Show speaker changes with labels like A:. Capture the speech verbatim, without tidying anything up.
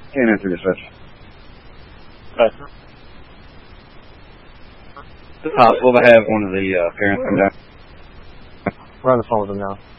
A: Can't answer your question.
B: Okay.
A: It's possible to have one of the uh, parents come down.
C: We're on the phone with them now.